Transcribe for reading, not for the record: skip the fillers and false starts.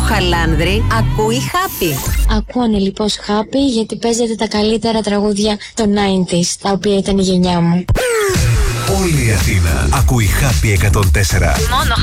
Χαλάνδρη ακούει Happy. Ακούω ανελιπώς Happy γιατί παίζετε τα καλύτερα τραγούδια των 90s, τα οποία ήταν η γενιά μου. Όλη η Αθήνα ακούει Happy 104. Μόνο